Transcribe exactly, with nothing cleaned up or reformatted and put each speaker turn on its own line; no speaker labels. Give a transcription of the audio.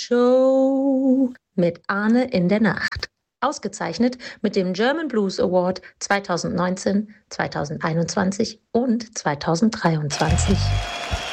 Show mit Arne in der Nacht. Ausgezeichnet mit dem German Blues Award zweitausendneunzehn, zweitausendeinundzwanzig und zweitausenddreiundzwanzig.